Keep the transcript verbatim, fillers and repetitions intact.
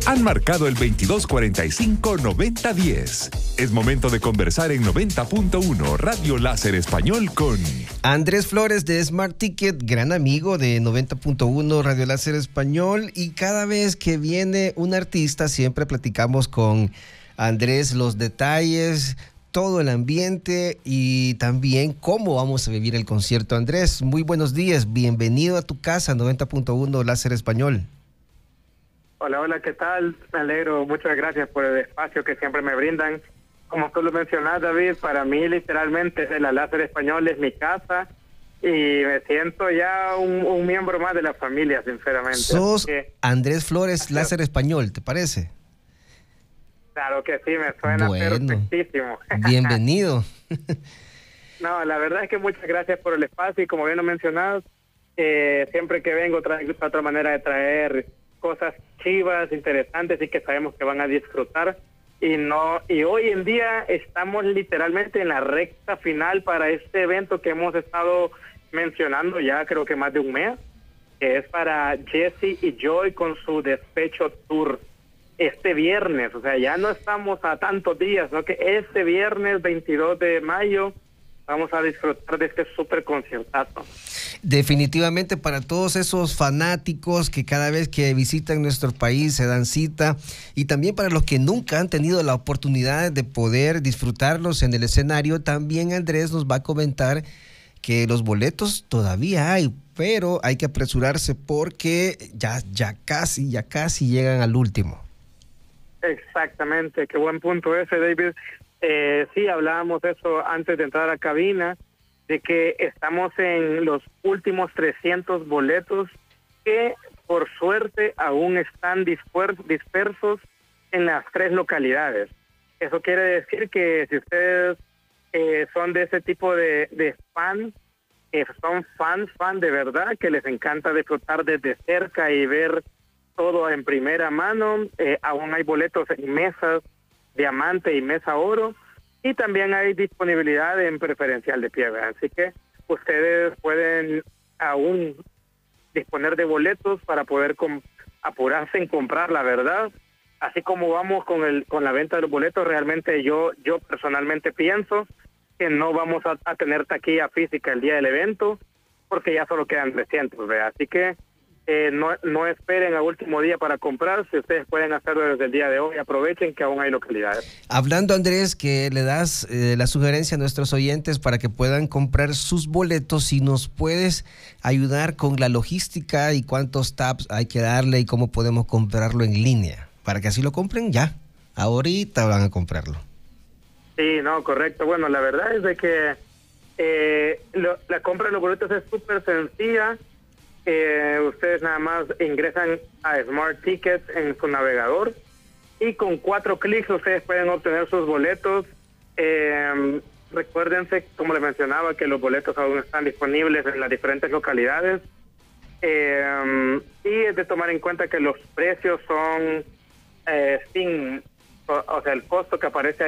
han marcado el veintidós cuarenta y cinco noventa diez. Es momento de conversar en noventa punto uno Radio Láser Español con Andrés Flores de Smart Ticket, gran amigo de noventa punto uno Radio Láser Español, y cada vez que viene un artista siempre platicamos con Andrés los detalles, todo el ambiente y también cómo vamos a vivir el concierto. Andrés, muy buenos días, bienvenido a tu casa, noventa punto uno Láser Español. Hola, hola, ¿qué tal? Me alegro, muchas gracias por el espacio que siempre me brindan. Como tú lo mencionas, David, para mí literalmente la Láser Español es mi casa y me siento ya un, un miembro más de la familia, sinceramente. Sos que, Andrés Flores, Láser Español, ¿te parece? Claro que sí, me suena bueno, perfectísimo. Bienvenido. No, la verdad es que muchas gracias por el espacio y como bien lo mencionas, eh, siempre que vengo traigo otra manera de traer cosas chivas, interesantes y que sabemos que van a disfrutar. Y no y hoy en día estamos literalmente en la recta final para este evento que hemos estado mencionando ya creo que más de un mes, que es para Jesse y Joy con su Despecho Tour. Este viernes, o sea, ya no estamos a tantos días, ¿no? Que este viernes veintidós de mayo vamos a disfrutar de este súper conciertazo. Definitivamente para todos esos fanáticos que cada vez que visitan nuestro país se dan cita, y también para los que nunca han tenido la oportunidad de poder disfrutarlos en el escenario, también Andrés nos va a comentar que los boletos todavía hay, pero hay que apresurarse porque ya, ya casi, ya casi llegan al último. Exactamente, qué buen punto ese, David. Eh, sí, hablábamos de eso antes de entrar a la cabina, de que estamos en los últimos trescientos boletos que por suerte aún están disper- dispersos en las tres localidades. Eso quiere decir que si ustedes eh, son de ese tipo de, de fan, eh, son fans, fan de verdad, que les encanta disfrutar desde cerca y ver todo en primera mano, eh, aún hay boletos en mesas diamante y mesa oro, y también hay disponibilidad en preferencial de pie, ¿verdad? Así que ustedes pueden aún disponer de boletos para poder com- apurarse en comprar, la verdad. Así como vamos con el con la venta de los boletos, realmente yo yo personalmente pienso que no vamos a, a tener taquilla física el día del evento, porque ya solo quedan trescientos, ¿verdad? Así que Eh, no, no esperen a último día para comprar. Si ustedes pueden hacerlo desde el día de hoy, aprovechen que aún hay localidades. Hablando, Andrés, que le das eh, la sugerencia a nuestros oyentes para que puedan comprar sus boletos, si nos puedes ayudar con la logística y cuántos taps hay que darle y cómo podemos comprarlo en línea, para que así lo compren ya, ahorita van a comprarlo. Sí, no, correcto. Bueno, la verdad es de que eh, lo, la compra de los boletos es súper sencilla. Eh, ustedes nada más ingresan a Smart Tickets en su navegador y con cuatro clics ustedes pueden obtener sus boletos. Eh, recuérdense, como les mencionaba, que los boletos aún están disponibles en las diferentes localidades, eh, y es de tomar en cuenta que los precios son eh, sin, o, o sea, el costo que aparece ahí